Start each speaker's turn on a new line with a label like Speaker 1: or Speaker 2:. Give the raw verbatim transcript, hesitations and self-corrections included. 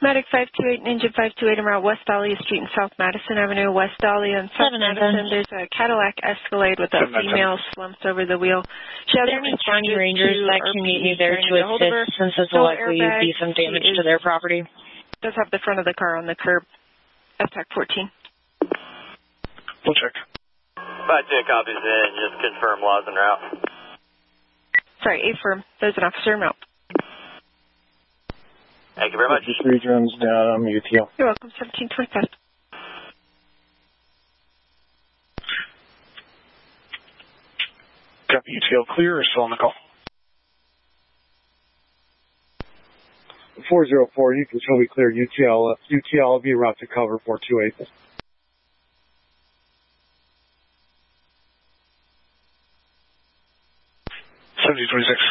Speaker 1: Medic five two eight, Ninja five two eight, I'm out West Dahlia Street and South Madison Avenue. West Dahlia and South Madison, there's a Cadillac Escalade with a female slumped over the wheel. She has
Speaker 2: there any county rangers that can meet me there to assist since this will likely be some damage to their property?
Speaker 1: Does have the front of the car on the curb. F TAC fourteen.
Speaker 3: We'll check.
Speaker 4: five two copies in, just confirm laws en route.
Speaker 1: Sorry, affirm. There's an officer en route.
Speaker 4: Thank you very much.
Speaker 3: Three drones down on U T L.
Speaker 1: You're welcome, seventeen twenty-five.
Speaker 3: Copy, U T L clear or still on the call? four zero four, you can still be clear. U T L, uh, U T L will be route to cover four two eight. seventy twenty-six.